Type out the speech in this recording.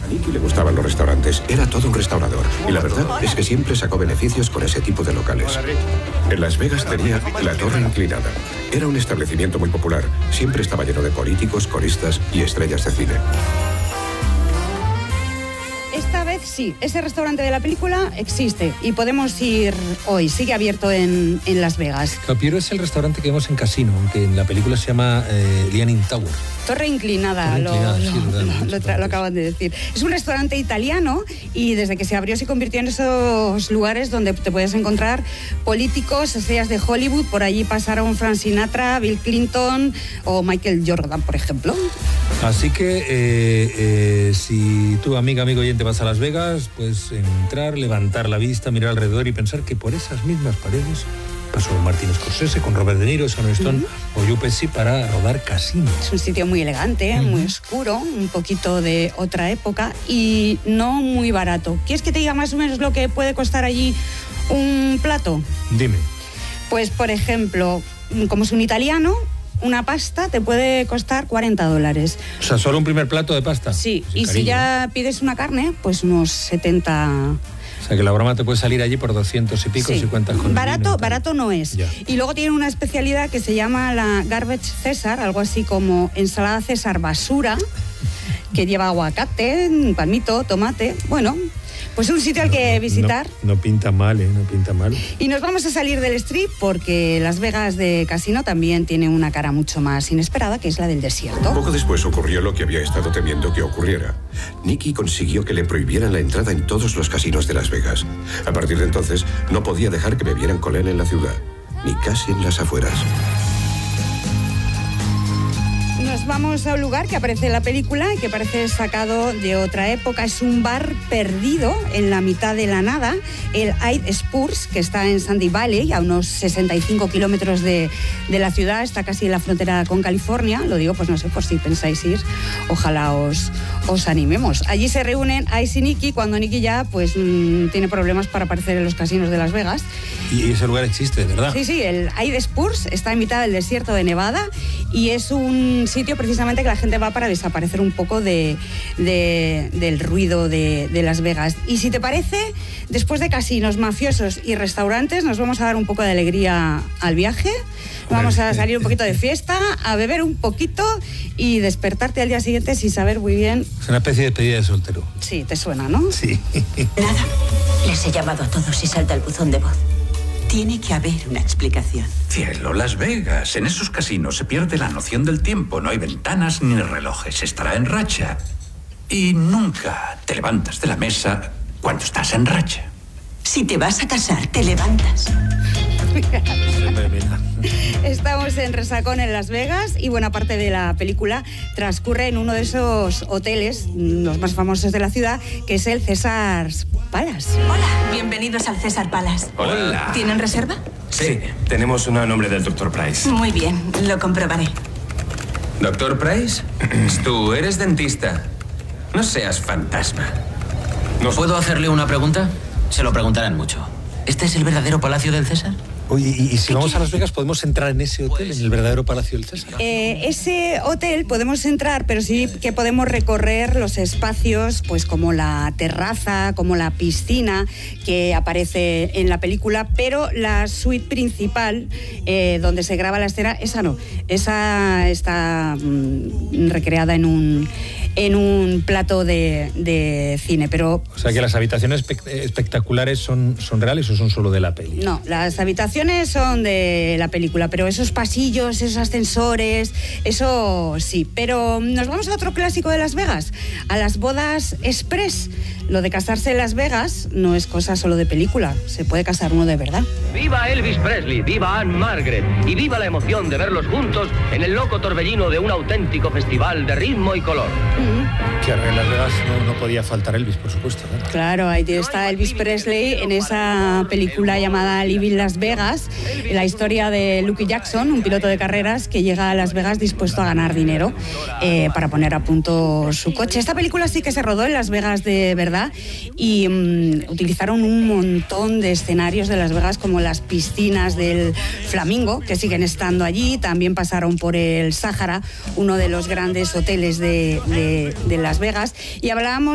A Nicky le gustaban los restaurantes. Era todo un restaurador. Y la verdad es que siempre sacó beneficios con ese tipo de locales. En Las Vegas tenía la Torre Inclinada. Era un establecimiento muy popular. Siempre estaba lleno de políticos, coristas y estrellas de cine. Esta vez sí, ese restaurante de la película existe y podemos ir hoy, sigue abierto en Las Vegas. Pero es el restaurante que vemos en Casino, que en la película se llama Leaning Tower. Torre Inclinada, lo acaban de decir. Es un restaurante italiano y desde que se abrió se convirtió en esos lugares donde te puedes encontrar políticos, estrellas de Hollywood. Por allí pasaron Frank Sinatra, Bill Clinton o Michael Jordan, por ejemplo. Así que si tú, amigo oyente, vas a Las Vegas, puedes entrar, levantar la vista, mirar alrededor y pensar que por esas mismas paredes pasó Martin Scorsese con Robert De Niro, Sharon Stone o Joe Pesci para rodar Casino. Es un sitio muy elegante, muy oscuro, un poquito de otra época y no muy barato. ¿Quieres que te diga más o menos lo que puede costar allí un plato? Dime. Pues, por ejemplo, como es un italiano, una pasta te puede costar $40. O sea, ¿solo un primer plato de pasta? Sí, y cariño, si ya pides una carne, pues unos 70... O sea, que la broma te puede salir allí por 200 y pico, sí, si cuentas con barato no es. Ya. Y luego tiene una especialidad que se llama la Garbage César, algo así como ensalada César basura, que lleva aguacate, palmito, tomate, bueno... Pues un sitio al que visitar. No pinta mal, no pinta mal. Y nos vamos a salir del strip porque Las Vegas de Casino también tiene una cara mucho más inesperada, que es la del desierto. Poco después ocurrió lo que había estado temiendo que ocurriera. Nicky consiguió que le prohibieran la entrada en todos los casinos de Las Vegas. A partir de entonces, no podía dejar que bebieran con él en la ciudad, ni casi en las afueras. Nos vamos a un lugar que aparece en la película y que parece sacado de otra época. Es un bar perdido en la mitad de la nada, el Hyde Spurs, que está en Sandy Valley, a unos 65 kilómetros de la ciudad. Está casi en la frontera con California. Lo digo, pues no sé, por si pensáis ir, ojalá os animemos. Allí se reúnen Ice y Nicky cuando Nicky ya pues tiene problemas para aparecer en los casinos de Las Vegas. Y ese lugar existe, ¿verdad? Sí, el Hyde Spurs está en mitad del desierto de Nevada y es un sitio precisamente que la gente va para desaparecer un poco del ruido de Las Vegas. Y si te parece, después de casinos, mafiosos y restaurantes, nos vamos a dar un poco de alegría al viaje. Vamos a salir un poquito de fiesta, a beber un poquito y despertarte al día siguiente sin saber muy bien. Es una especie de despedida de soltero. Sí, te suena, ¿no? Sí. Nada, les he llamado a todos y salta el buzón de voz. Tiene que haber una explicación. Cielo, Las Vegas. En esos casinos se pierde la noción del tiempo. No hay ventanas ni relojes. Estará en racha. Y nunca te levantas de la mesa cuando estás en racha. Si te vas a casar, te levantas. Estamos en Resacón en Las Vegas y buena parte de la película transcurre en uno de esos hoteles, los más famosos de la ciudad, que es el César Palace. Hola, bienvenidos al César Palace. Hola. ¿Tienen reserva? Sí, tenemos una a nombre del Dr. Price. Muy bien, lo comprobaré. ¿Dr. Price? Tú eres dentista. No seas fantasma. ¿Puedo hacerle una pregunta? Se lo preguntarán mucho. ¿Este es el verdadero Palacio del César? Oye, y si vamos a Las Vegas, ¿podemos entrar en ese hotel, en el verdadero Palacio del César? Ese hotel podemos entrar, pero sí que podemos recorrer los espacios, pues como la terraza, como la piscina que aparece en la película, pero la suite principal, donde se graba la escena, esa no. Esa está recreada en un plato de cine, pero... O sea, que las habitaciones espectaculares son reales o son solo de la peli. No, las habitaciones son de la película, pero esos pasillos, esos ascensores, eso sí. Pero nos vamos a otro clásico de Las Vegas, a las bodas express. Lo de casarse en Las Vegas no es cosa solo de película, se puede casar uno de verdad. ¡Viva Elvis Presley! ¡Viva Anne Margaret! Y viva la emoción de verlos juntos en el loco torbellino de un auténtico festival de ritmo y color. Claro, en Las Vegas no podía faltar Elvis, por supuesto, ¿no? Claro, ahí está Elvis Presley en esa película llamada Living Las Vegas, la historia de Lucky Jackson, un piloto de carreras que llega a Las Vegas dispuesto a ganar dinero para poner a punto su coche. Esta película sí que se rodó en Las Vegas de verdad y utilizaron un montón de escenarios de Las Vegas, como las piscinas del Flamingo, que siguen estando allí. También pasaron por el Sahara, uno de los grandes hoteles de Las Vegas, y hablábamos